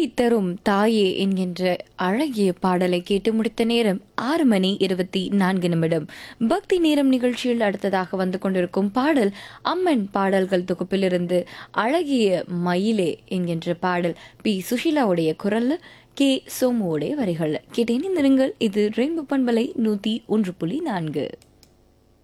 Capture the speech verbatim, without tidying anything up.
தரும் தாயே என்கின்ற அழகிய பாடலை கேட்டு முடித்த நேரம் ஆறு மணி இருபத்தி நான்கு நிமிடம். பக்தி நேரம் நிகழ்ச்சியில் அடுத்ததாக வந்து கொண்டிருக்கும் பாடல் அம்மன் பாடல்கள் தொகுப்பிலிருந்து அழகிய மயிலே என்கின்ற பாடல் பி சுஷீலாவுடைய குரல்ல கே சோமுவோடைய வரிகள் கேட்டேன். இந்த இது ரெயின்போ பண்பலை நூத்தி ஒன்று புள்ளி நான்கு.